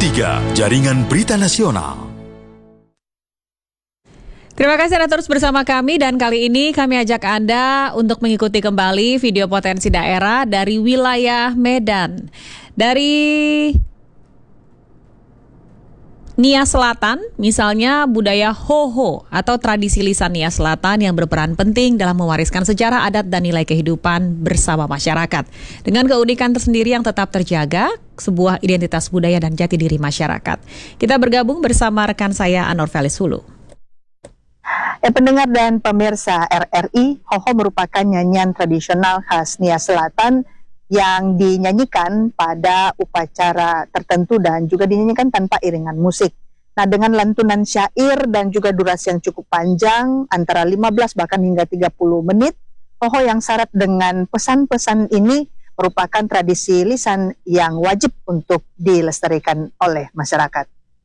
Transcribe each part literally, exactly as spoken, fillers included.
tiga, Jaringan Berita Nasional. Terima kasih Anda terus bersama kami, dan kali ini kami ajak Anda untuk mengikuti kembali video potensi daerah dari wilayah Medan. Dari Nia Selatan, misalnya budaya Hoho atau tradisi lisan Nia Selatan yang berperan penting dalam mewariskan sejarah adat dan nilai kehidupan bersama masyarakat. Dengan keunikan tersendiri yang tetap terjaga, sebuah identitas budaya dan jati diri masyarakat. Kita bergabung bersama rekan saya Anor Felis Hulu. Eh, pendengar dan pemirsa R R I, Hoho merupakan nyanyian tradisional khas Nia Selatan yang dinyanyikan pada upacara tertentu dan juga dinyanyikan tanpa iringan musik. Nah, dengan lantunan syair dan juga durasi yang cukup panjang, antara lima belas bahkan hingga tiga puluh menit, Hoho yang syarat dengan pesan-pesan ini merupakan tradisi lisan yang wajib untuk dilestarikan oleh masyarakat.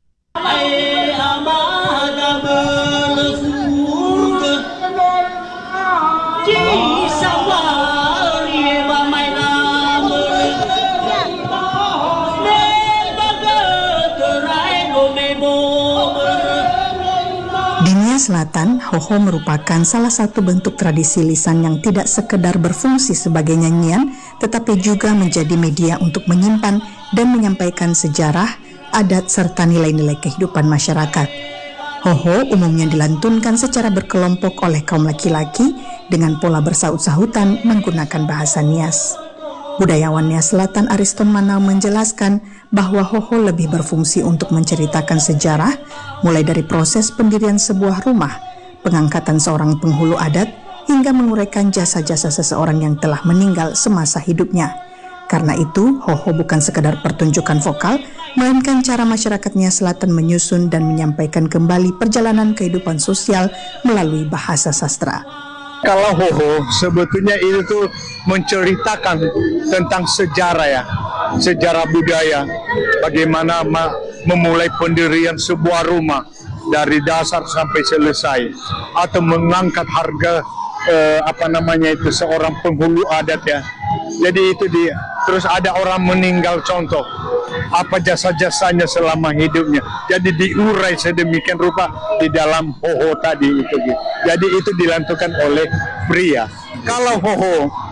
Di Nia Selatan, Hoho merupakan salah satu bentuk tradisi lisan yang tidak sekedar berfungsi sebagai nyanyian, tetapi juga menjadi media untuk menyimpan dan menyampaikan sejarah, adat, serta nilai-nilai kehidupan masyarakat. Hoho umumnya dilantunkan secara berkelompok oleh kaum laki-laki dengan pola bersaut-sahutan menggunakan bahasa Nias. Budayawan Nia Selatan Ariston Manau menjelaskan bahwa Hoho lebih berfungsi untuk menceritakan sejarah, mulai dari proses pendirian sebuah rumah, pengangkatan seorang penghulu adat, hingga menguraikan jasa-jasa seseorang yang telah meninggal semasa hidupnya. Karena itu, Hoho bukan sekadar pertunjukan vokal, melainkan cara masyarakat Nia Selatan menyusun dan menyampaikan kembali perjalanan kehidupan sosial melalui bahasa sastra. Kalau Hoho sebetulnya itu tuh menceritakan tentang sejarah ya, sejarah budaya, bagaimana ma- memulai pendirian sebuah rumah dari dasar sampai selesai, atau mengangkat harga eh, apa namanya itu seorang penghulu adat ya. Jadi itu dia. Terus ada orang meninggal, contoh apa jasa-jasanya selama hidupnya. Jadi diurai sedemikian rupa di dalam Hoho tadi itu. Jadi itu dilantunkan oleh pria. Kalau Hoho